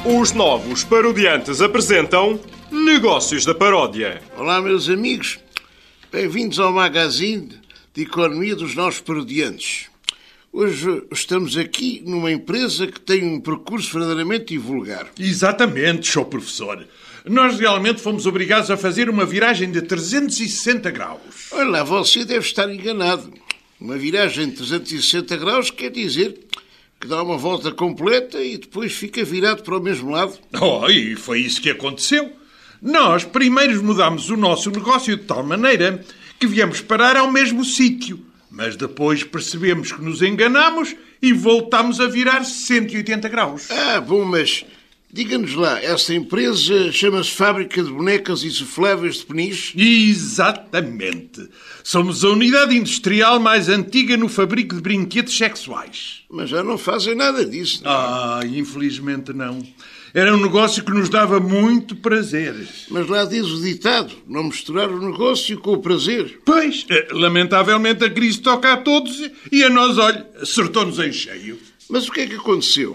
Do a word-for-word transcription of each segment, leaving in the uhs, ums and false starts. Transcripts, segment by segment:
Os novos parodiantes apresentam Negócios da Paródia. Olá, meus amigos. Bem-vindos ao magazine de economia dos novos parodiantes. Hoje estamos aqui numa empresa que tem um percurso verdadeiramente invulgar. Exatamente, senhor professor. Nós realmente fomos obrigados a fazer uma viragem de trezentos e sessenta graus. Olha lá, você deve estar enganado. Uma viragem de trezentos e sessenta graus quer dizer que dá uma volta completa e depois fica virado para o mesmo lado. Oh, e foi isso que aconteceu. Nós primeiro mudámos o nosso negócio de tal maneira que viemos parar ao mesmo sítio. Mas depois percebemos que nos enganámos e voltámos a virar cento e oitenta graus. Ah, bom, mas diga-nos lá, essa empresa chama-se Fábrica de Bonecas Insufláveis de Peniche? Exatamente. Somos a unidade industrial mais antiga no fabrico de brinquedos sexuais. Mas já não fazem nada disso, não é? Ah, infelizmente não. Era um negócio que nos dava muito prazer. Mas lá diz o ditado, não misturar o negócio com o prazer. Pois, lamentavelmente a crise toca a todos e a nós, olha, acertou-nos em cheio. Mas o que é que aconteceu?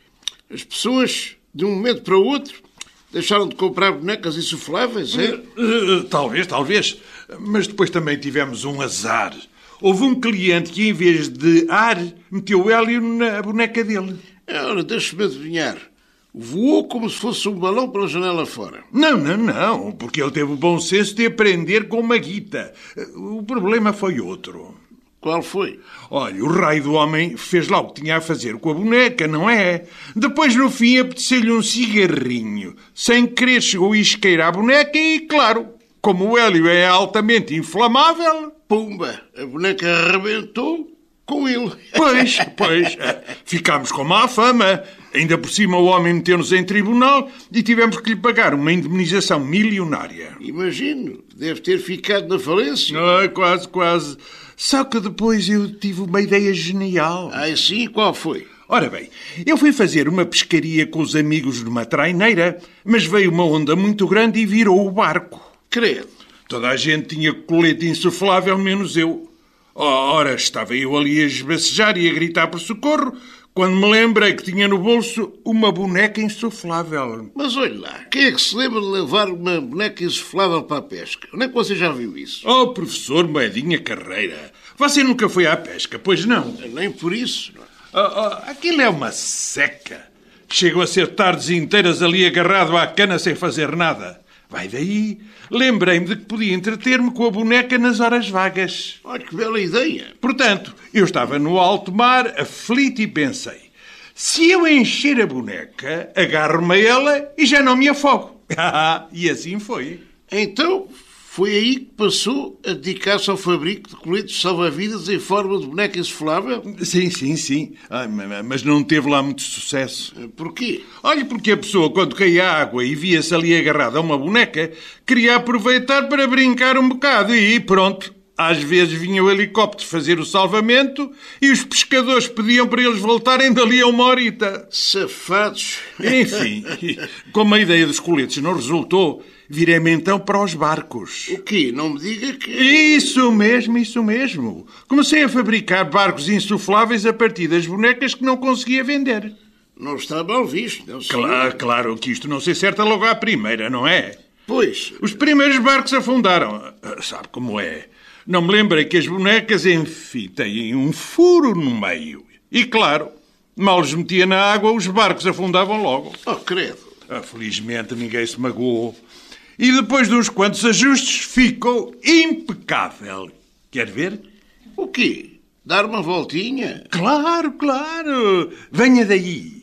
As pessoas, de um momento para o outro, deixaram de comprar bonecas insufláveis, é? Uh, talvez, talvez. Mas depois também tivemos um azar. Houve um cliente que, em vez de ar, meteu hélio na boneca dele. Ora, deixa-me adivinhar. Voou como se fosse um balão pela janela fora. Não, não, não, porque ele teve o bom senso de aprender com uma guita. O problema foi outro. Qual foi? Olha, o raio do homem fez lá o que tinha a fazer com a boneca, não é? Depois, no fim, apeteceu-lhe um cigarrinho. Sem querer, chegou a isqueira à boneca e, claro, como o hélio é altamente inflamável... Pumba! A boneca arrebentou com ele. Pois, pois. Ficámos com má fama. Ainda por cima o homem meteu-nos em tribunal e tivemos que lhe pagar uma indemnização milionária. Imagino. Deve ter ficado na falência. Ah, quase, quase. Só que depois eu tive uma ideia genial. Ah, sim? Qual foi? Ora bem, eu fui fazer uma pescaria com os amigos numa traineira, mas veio uma onda muito grande e virou o barco. Credo. Toda a gente tinha colete insuflável, menos eu. Ora, estava eu ali a esbacejar e a gritar por socorro, quando me lembrei que tinha no bolso uma boneca insuflável. Mas olha lá, quem é que se lembra de levar uma boneca insuflável para a pesca? Onde é que você já viu isso? Oh, professor Moedinha Carreira, você nunca foi à pesca, pois não? Nem por isso. Não. Oh, oh, aquilo é uma seca. Chego a ser tardes inteiras ali agarrado à cana sem fazer nada. Vai daí. Lembrei-me de que podia entreter-me com a boneca nas horas vagas. Olha que bela ideia. Portanto, eu estava no alto mar, aflito, e pensei, se eu encher a boneca, agarro-me a ela e já não me afogo. E assim foi. Então, foi aí que passou a dedicar-se ao fabrico de coletes salva-vidas em forma de boneca insuflável? Sim, sim, sim. Ai, mas não teve lá muito sucesso. Porquê? Olha, porque a pessoa, quando caía a água e via-se ali agarrada a uma boneca, queria aproveitar para brincar um bocado e pronto. Às vezes vinha o helicóptero fazer o salvamento e os pescadores pediam para eles voltarem dali a uma horita. Safados. Enfim, como a ideia dos coletes não resultou, virei-me então para os barcos. O quê? Não me diga que... Isso mesmo, isso mesmo. Comecei a fabricar barcos insufláveis a partir das bonecas que não conseguia vender. Não está mal visto, não sei. Claro, claro que isto não se acerta logo à primeira, não é? Pois. Os primeiros barcos afundaram. Sabe como é? Não me lembrei que as bonecas, enfim, têm um furo no meio. E, claro, mal os metia na água, os barcos afundavam logo. Oh, credo. Ah, felizmente ninguém se magoou. E depois de uns quantos ajustes, ficou impecável. Quer ver? O quê? Dar uma voltinha? Claro, claro. Venha daí.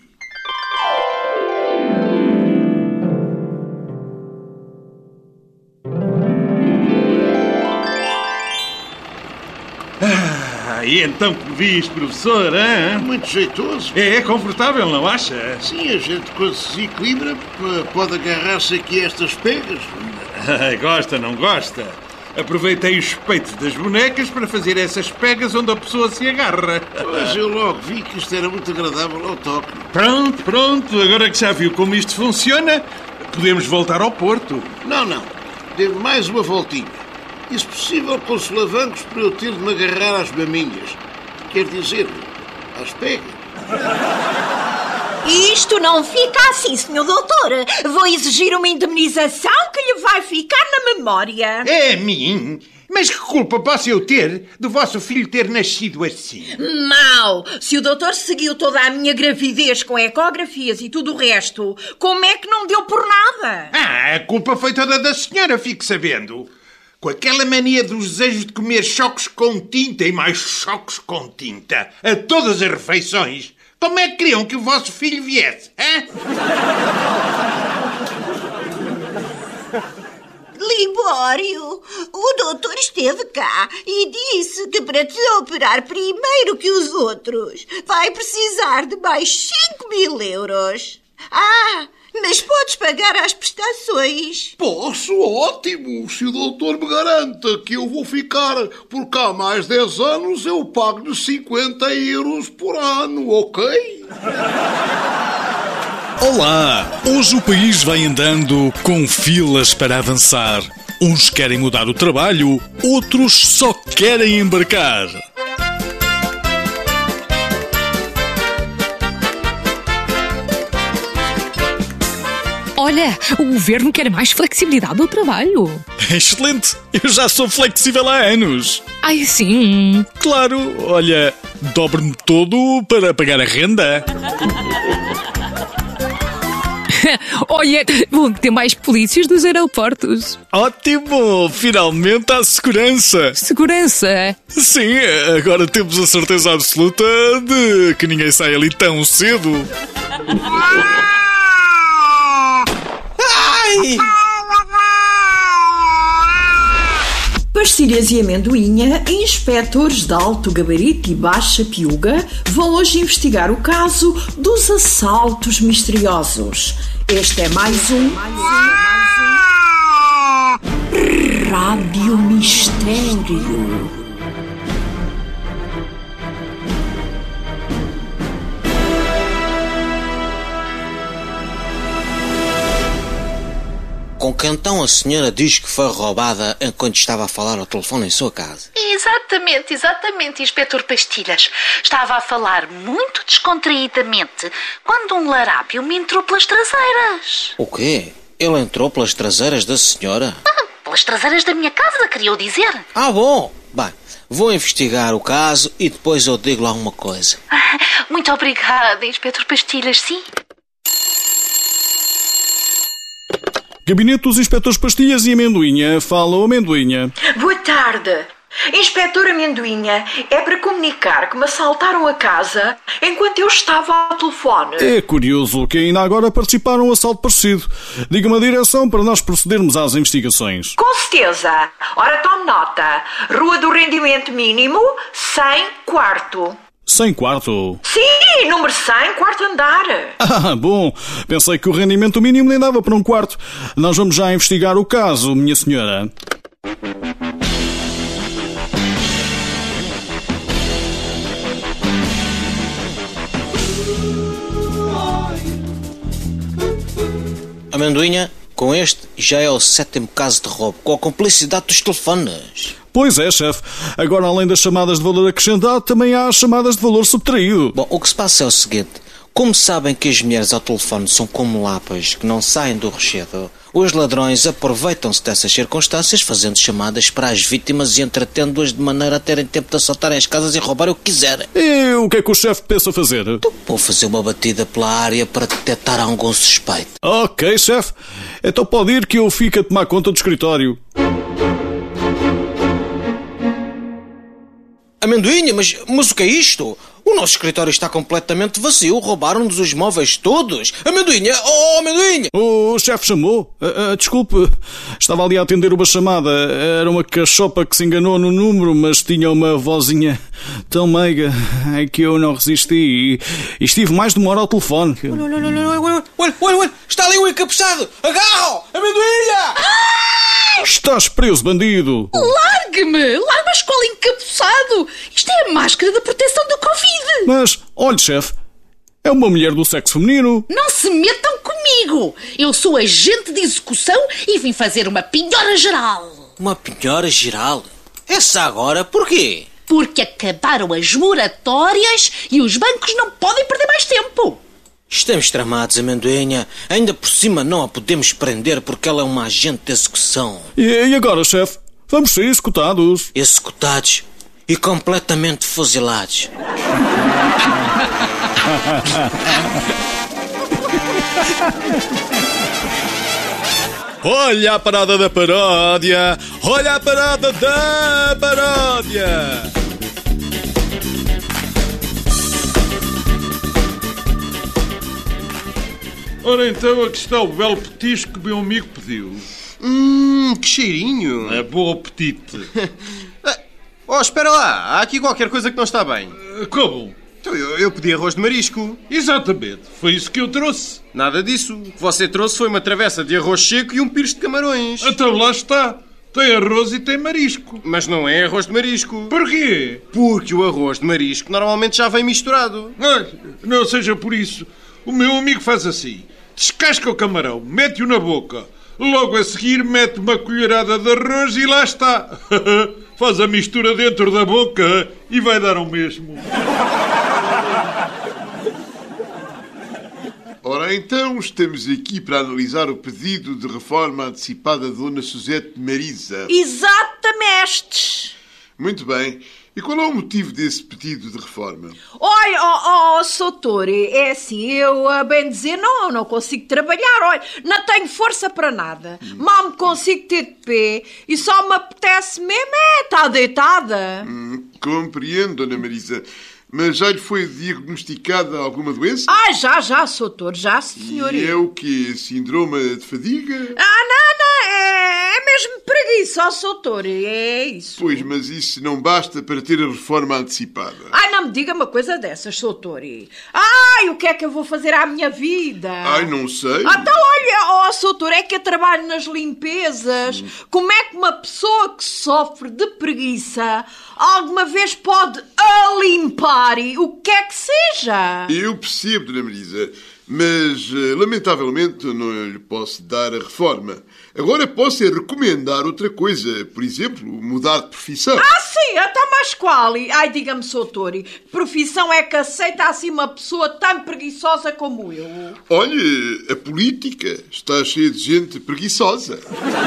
Ah, e então que diz, professor, hein? Muito jeitoso. É, é confortável, não acha? Sim, a gente quando se desequilibra pode agarrar-se aqui a estas pegas. Gosta, não gosta? Aproveitei os peitos das bonecas para fazer essas pegas onde a pessoa se agarra. Mas eu logo vi que isto era muito agradável ao toque. Pronto, pronto. Agora que já viu como isto funciona, podemos voltar ao Porto. Não, não. Dê mais uma voltinha. E, se possível, com solavancos para eu ter de me agarrar às maminhas. Quer dizer, às pegas. E isto Isto não fica assim, senhor doutor. Vou exigir uma indemnização que lhe vai ficar na memória. É a mim? Mas que culpa posso eu ter do vosso filho ter nascido assim? Mau! Se o doutor seguiu toda a minha gravidez com ecografias e tudo o resto, como é que não deu por nada? Ah, a culpa foi toda da senhora, fique sabendo. Com aquela mania dos desejos de comer choques com tinta e mais choques com tinta a todas as refeições, como é que queriam que o vosso filho viesse, hein? Libório, o doutor esteve cá e disse que para te operar primeiro que os outros vai precisar de mais cinco mil euros. Ah, mas podes pagar as prestações. Posso, ótimo. Se o doutor me garanta que eu vou ficar por cá mais dez anos, eu pago-lhe cinquenta euros por ano, ok? Olá! Hoje o país vai andando com filas para avançar. Uns querem mudar o trabalho, outros só querem embarcar. Olha, o governo quer mais flexibilidade no trabalho. Excelente! Eu já sou flexível há anos. Ai, sim. Claro, olha, dobre-me todo para pagar a renda. Olha, vão ter mais polícias nos aeroportos. Ótimo! Finalmente há segurança. Segurança? Sim, agora temos a certeza absoluta de que ninguém sai ali tão cedo. Ai! Pastilhas e Amendoinha, inspectores de alto gabarito e baixa piuga, vão hoje investigar o caso dos assaltos misteriosos. Este é mais um... Rádio Mistério. Com que então a senhora diz que foi roubada enquanto estava a falar ao telefone em sua casa? Exatamente, exatamente, Inspetor Pastilhas. Estava a falar muito descontraídamente quando um larápio me entrou pelas traseiras. O quê? Ele entrou pelas traseiras da senhora? Ah, pelas traseiras da minha casa, queria eu dizer. Ah, bom. Bem, vou investigar o caso e depois eu digo lá uma coisa. Ah, muito obrigada, Inspetor Pastilhas, sim. Gabinete dos Inspetores Pastilhas e Amendoinha. Fala o Amendoinha. Boa tarde. Inspetor Amendoinha, é para comunicar que me assaltaram a casa enquanto eu estava ao telefone. É curioso que ainda agora participaram um assalto parecido. Diga-me a direção para nós procedermos às investigações. Com certeza. Ora, tome nota. Rua do Rendimento Mínimo, cem, quarto. cem quarto? Sim, número cem, quarto andar. Ah, bom. Pensei que o rendimento mínimo nem dava para um quarto. Nós vamos já investigar o caso, minha senhora. Amendoinha, com este já é o sétimo caso de roubo, com a cumplicidade dos telefones. Pois é, chefe. Agora, além das chamadas de valor acrescentado, também há as chamadas de valor subtraído. Bom, o que se passa é o seguinte. Como sabem que as mulheres ao telefone são como lapas que não saem do rochedo, os ladrões aproveitam-se dessas circunstâncias fazendo chamadas para as vítimas e entretendo-as de maneira a terem tempo de assaltarem as casas e roubar o que quiserem. E o que é que o chefe pensa fazer? Vou fazer uma batida pela área para detectar algum suspeito. Ok, chefe. Então pode ir que eu fico a tomar conta do escritório. Amendoinha, mas, mas o que é isto? O nosso escritório está completamente vazio. Roubaram-nos os móveis todos. Amendoinha! Oh, Amendoinha! O chefe chamou. Uh, uh, desculpe. Estava ali a atender uma chamada. Era uma cachopa que se enganou no número, mas tinha uma vozinha tão meiga é que eu não resisti e, e estive mais de uma hora ao telefone. Olha, olha, olha, olha, olha, olha, olha. Está ali um encapuçado. Agarra-o! Amendoinha! Estás preso, bandido! Largue-me! Largue-me a escola encapuçado! Isto é a máscara da proteção do Covid! Mas, olhe, chefe, é uma mulher do sexo feminino. Não se metam comigo! Eu sou agente de execução e vim fazer uma penhora geral. Uma penhora geral? Essa agora, porquê? Porque acabaram as moratórias e os bancos não podem perder mais tempo. Estamos tramados, amendoinha. Ainda por cima não a podemos prender porque ela é uma agente de execução. E, e agora, chefe? Vamos ser executados. Executados e completamente fuzilados. Olha a parada da paródia! Olha a parada da paródia! Ora então, aqui está o belo petisco que meu amigo pediu. Hum, que cheirinho! É bom apetite. Oh, espera lá, há aqui qualquer coisa que não está bem. Como? Então, eu, eu pedi arroz de marisco. Exatamente, foi isso que eu trouxe. Nada disso. O que você trouxe foi uma travessa de arroz seco e um pires de camarões. Então lá está. Tem arroz e tem marisco. Mas não é arroz de marisco. Porquê? Porque o arroz de marisco normalmente já vem misturado. Ai, não seja por isso. O meu amigo faz assim. Descasca o camarão, mete-o na boca. Logo a seguir mete uma colherada de arroz e lá está. Faz a mistura dentro da boca e vai dar o mesmo. Ora, então, estamos aqui para analisar o pedido de reforma antecipada da Dona Suzete Marisa. Exatamente. Muito bem. E qual é o motivo desse pedido de reforma? Olha, oh, oh, Soutor, é assim, eu, a bem dizer, não, não consigo trabalhar, olha, não tenho força para nada. Hum. Mal me consigo ter de pé e só me apetece mesmo é estar deitada. Hum, compreendo, Dona Marisa. Mas já lhe foi diagnosticada alguma doença? Ah, já, já, Soutor, já, senhoria. E é o quê? Síndrome de fadiga? Ah, não, não, é, é mesmo preguiça, ó, Soutor, é isso. Pois, mas isso não basta para ter a reforma antecipada. Ai, não me diga uma coisa dessas, Soutor. Ai, o que é que eu vou fazer à minha vida? Ai, não sei. Ah, então, olha, ó, Soutor, é que eu trabalho nas limpezas. Hum. Como é que uma pessoa que sofre de preguiça alguma vez pode limpar o que é que seja? Eu percebo, Dona Marisa, mas lamentavelmente não lhe posso dar a reforma. Agora posso é recomendar outra coisa. Por exemplo, mudar de profissão. Ah, sim, até mais qual? Ai, diga-me, Soutor, que profissão é que aceita assim uma pessoa tão preguiçosa como eu? Olha, a política está cheia de gente preguiçosa.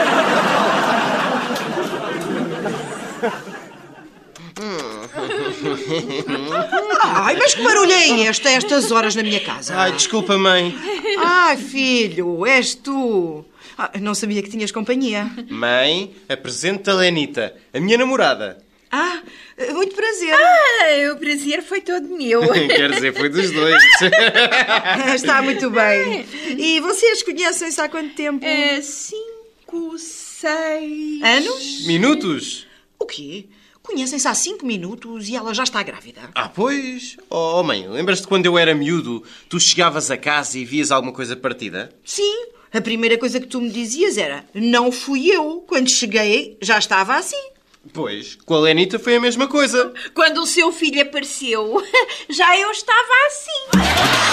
Ai, mas que barulho é este a estas horas na minha casa? Ai, desculpa, mãe. Ai, filho, és tu. Ah, não sabia que tinhas companhia. Mãe, apresento-te a Lenita, a minha namorada. Ah, muito prazer. Ah, o prazer foi todo meu. Quer dizer, foi dos dois. Está muito bem. E vocês conhecem-se há quanto tempo? É, cinco, seis... Anos? Minutos? O quê? Conhecem-se há cinco minutos e ela já está grávida. Ah, pois. Oh, mãe, lembras-te quando eu era miúdo, tu chegavas a casa e vias alguma coisa partida? Sim. A primeira coisa que tu me dizias era: não fui eu. Quando cheguei, já estava assim. Pois, com a Lenita foi a mesma coisa. Quando o seu filho apareceu, já eu estava assim.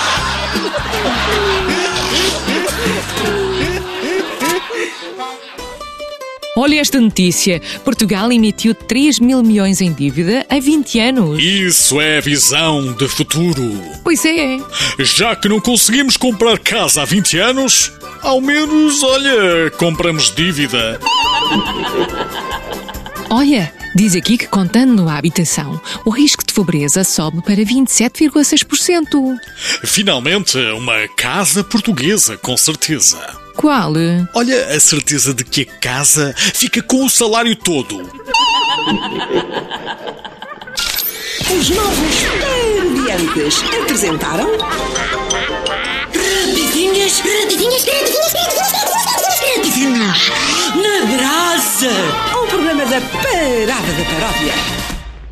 Olha esta notícia. Portugal emitiu três mil milhões em dívida a vinte anos. Isso é visão de futuro. Pois é. Já que não conseguimos comprar casa há vinte anos, ao menos, olha, compramos dívida. Olha, diz aqui que contando a habitação, o risco de pobreza sobe para vinte e sete vírgula seis por cento. Finalmente, uma casa portuguesa, com certeza. Qual? Olha, a certeza de que a casa fica com o salário todo. Os novos Parodiantes apresentaram... Rapidinhas, rapidinhas, rapidinhas, rapidinhas, na brasa. Um programa da Parada da Paródia.